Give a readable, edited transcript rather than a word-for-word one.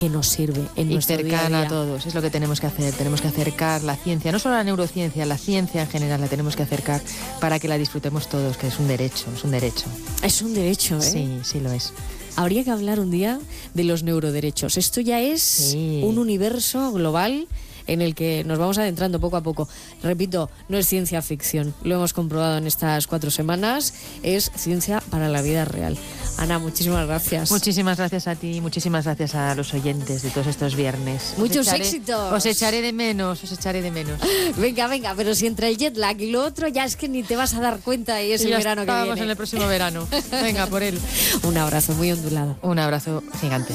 que nos sirve en y nuestro día a cercana día. a todos. Es lo que tenemos que hacer. Tenemos que acercar la ciencia, no solo la neurociencia, la ciencia en general la tenemos que acercar para que la disfrutemos todos, que es un derecho, es un derecho. Es un derecho, ¿eh? Sí, sí lo es. Habría que hablar un día de los neuroderechos. Esto ya es un universo global en el que nos vamos adentrando poco a poco. Repito, no es ciencia ficción, lo hemos comprobado en estas 4 semanas, es ciencia para la vida real. Ana, muchísimas gracias. Muchísimas gracias a ti, muchísimas gracias a los oyentes de todos estos viernes. Muchos éxitos. Os echaré de menos, Venga, pero si entre el jet lag y lo otro ya es que ni te vas a dar cuenta de ese verano que viene. Estamos en el próximo verano. Venga, por él. Un abrazo muy ondulado. Un abrazo gigante.